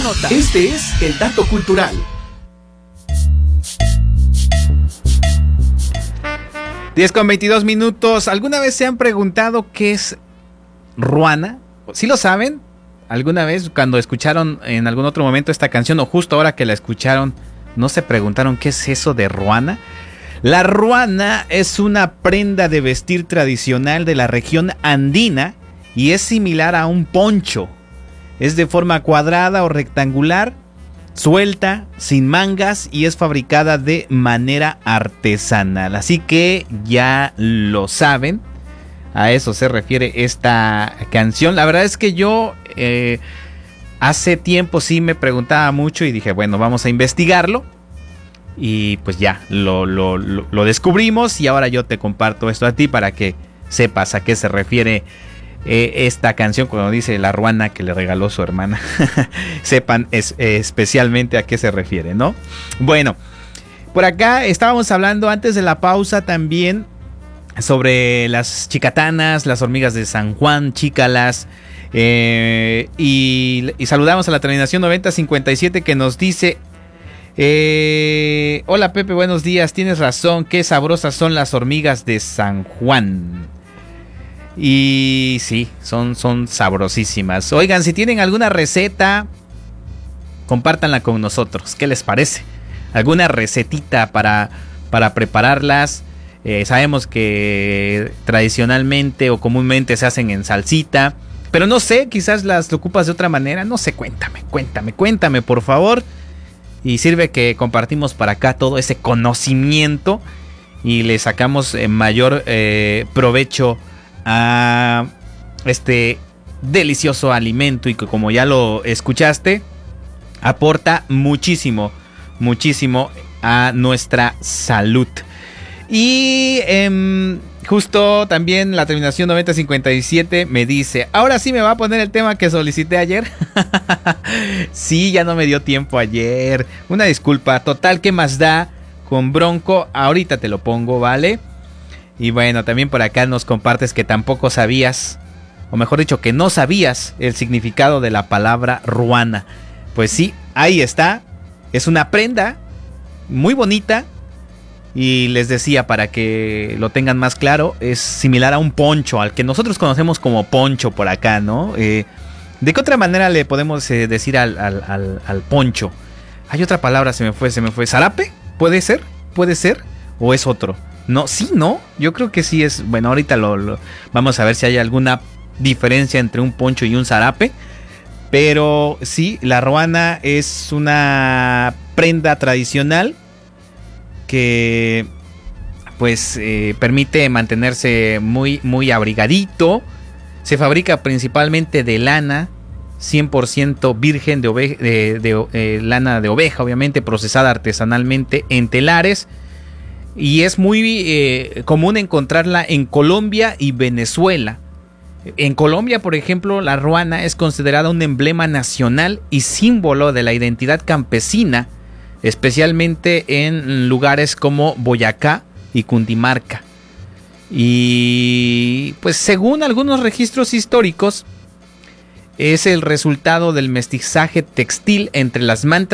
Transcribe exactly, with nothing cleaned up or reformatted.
nota. Este es el dato cultural. diez con veintidós minutos. ¿Alguna vez se han preguntado qué es ruana? ¿Sí lo saben? ¿Alguna vez cuando escucharon en algún otro momento esta canción o justo ahora que la escucharon, no se preguntaron qué es eso de ruana? La ruana es una prenda de vestir tradicional de la región andina y es similar a un poncho. Es de forma cuadrada o rectangular, suelta, sin mangas y es fabricada de manera artesanal. Así que ya lo saben, a eso se refiere esta canción. La verdad es que yo eh, hace tiempo sí me preguntaba mucho y dije, bueno, vamos a investigarlo. Y pues ya, lo, lo, lo, lo descubrimos y ahora yo te comparto esto a ti para que sepas a qué se refiere eh, esta canción cuando dice la ruana que le regaló su hermana. Sepan es, eh, especialmente a qué se refiere, ¿no? Bueno, por acá estábamos hablando antes de la pausa también sobre las chicatanas, las hormigas de San Juan, chícalas. Eh, y, y saludamos a la terminación noventa cincuenta y siete que nos dice... Eh, hola Pepe, buenos días. Tienes razón, qué sabrosas son las hormigas de San Juan. Y sí, son, son sabrosísimas. Oigan, si tienen alguna receta, compártanla con nosotros. ¿Qué les parece? ¿Alguna recetita para, para prepararlas? Eh, sabemos que tradicionalmente o comúnmente se hacen en salsita, pero no sé, quizás las ocupas de otra manera. No sé, cuéntame, cuéntame, cuéntame por favor. Y sirve que compartimos para acá todo ese conocimiento y le sacamos eh, mayor eh, provecho a este delicioso alimento y que, como ya lo escuchaste, aporta muchísimo, muchísimo a nuestra salud. Y eh, justo también la terminación noventa cincuenta y siete me dice, ahora sí me va a poner el tema que solicité ayer. Sí, ya no me dio tiempo ayer. Una disculpa, total, ¿qué más da? Con Bronco, ahorita te lo pongo, ¿vale? Y bueno, también por acá nos compartes que tampoco sabías, o mejor dicho, que no sabías el significado de la palabra ruana. Pues sí, ahí está. Es una prenda muy bonita. Y les decía, para que lo tengan más claro, es similar a un poncho, al que nosotros conocemos como poncho por acá, ¿no? Eh, ¿De qué otra manera le podemos eh, decir al, al, al, al poncho? Hay otra palabra, se me fue, se me fue. ¿Zarape? ¿Puede ser? ¿Puede ser? ¿O es otro? No, sí, ¿no? Yo creo que sí es... Bueno, ahorita lo, lo vamos a ver si hay alguna diferencia entre un poncho y un zarape. Pero sí, la ruana es una prenda tradicional que pues eh, permite mantenerse muy, muy abrigadito. Se fabrica principalmente de lana, cien por ciento virgen de, ove- de, de eh, lana de oveja, obviamente procesada artesanalmente en telares. Y es muy eh, común encontrarla en Colombia y Venezuela. En Colombia, por ejemplo, la ruana es considerada un emblema nacional y símbolo de la identidad campesina, especialmente en lugares como Boyacá y Cundinamarca. Y pues según algunos registros históricos, es el resultado del mestizaje textil entre las mantas